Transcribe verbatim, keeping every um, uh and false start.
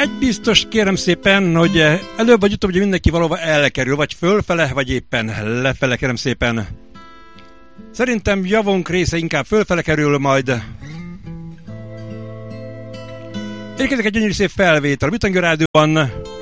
egy biztos, kérem szépen, hogy előbb vagy utóbb, hogy mindenki valahova elkerül, vagy fölfele, vagy éppen lefele, kérem szépen. Szerintem javunk része inkább fölfele kerül majd. Érkezik egy gyönyörű szép felvétel a Bütangő Rádióban.